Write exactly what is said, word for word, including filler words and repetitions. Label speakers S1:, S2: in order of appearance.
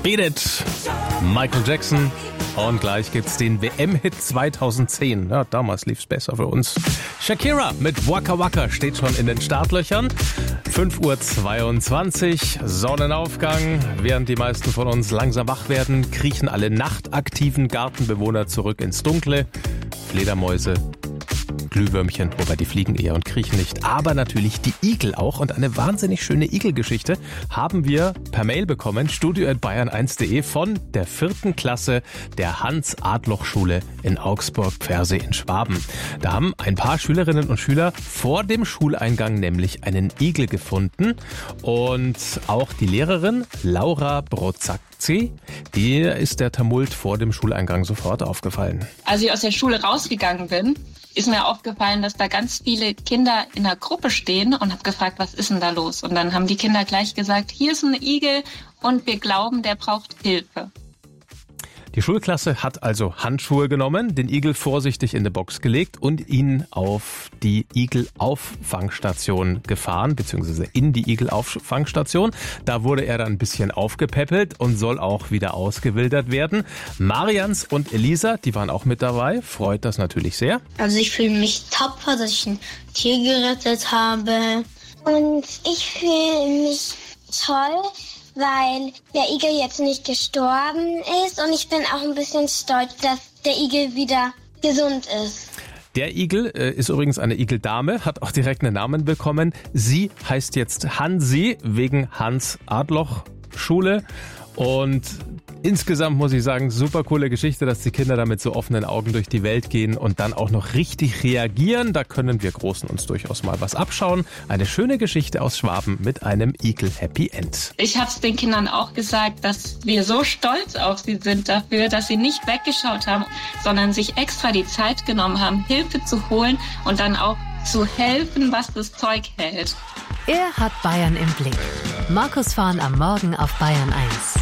S1: Beat It, Michael Jackson. Und gleich gibt's den W M-Hit zweitausendzehn. Ja, damals lief's besser für uns. Shakira mit Waka Waka steht schon in den Startlöchern. fünf Uhr zweiundzwanzig, Sonnenaufgang. Während die meisten von uns langsam wach werden, kriechen alle nachtaktiven Gartenbewohner zurück ins Dunkle. Fledermäuse, Glühwürmchen, wobei die fliegen eher und kriechen nicht. Aber natürlich die Igel auch. Und eine wahnsinnig schöne Igelgeschichte haben wir per Mail bekommen. studio at bayern eins punkt de von der vierten Klasse der Hans-Adloch-Schule in Augsburg-Pfersee in Schwaben. Da haben ein paar Schülerinnen und Schüler vor dem Schuleingang nämlich einen Igel gefunden. Und auch die Lehrerin Laura Brozakzi, die ist der Tumult vor dem Schuleingang sofort aufgefallen.
S2: Als ich aus der Schule rausgegangen bin, ist mir aufgefallen, dass da ganz viele Kinder in einer Gruppe stehen und habe gefragt, was ist denn da los? Und dann haben die Kinder gleich gesagt, hier ist ein Igel und wir glauben, der braucht Hilfe.
S1: Die Schulklasse hat also Handschuhe genommen, den Igel vorsichtig in eine Box gelegt und ihn auf die Igelauffangstation gefahren, beziehungsweise in die Igelauffangstation. Da wurde er dann ein bisschen aufgepäppelt und soll auch wieder ausgewildert werden. Marians und Elisa, die waren auch mit dabei, freut das natürlich sehr.
S3: Also ich fühle mich tapfer, dass ich ein Tier gerettet habe.
S4: Und ich fühle mich toll, weil der Igel jetzt nicht gestorben ist und ich bin auch ein bisschen stolz, dass der Igel wieder gesund ist.
S1: Der Igel äh, ist übrigens eine Igeldame, hat auch direkt einen Namen bekommen. Sie heißt jetzt Hansi wegen Hans-Adloch-Schule und insgesamt muss ich sagen, super coole Geschichte, dass die Kinder da mit so offenen Augen durch die Welt gehen und dann auch noch richtig reagieren. Da können wir Großen uns durchaus mal was abschauen. Eine schöne Geschichte aus Schwaben mit einem Igel-Happy End.
S2: Ich habe es den Kindern auch gesagt, dass wir so stolz auf sie sind dafür, dass sie nicht weggeschaut haben, sondern sich extra die Zeit genommen haben, Hilfe zu holen und dann auch zu helfen, was das Zeug hält.
S5: Er hat Bayern im Blick. Markus Fahren am Morgen auf Bayern eins.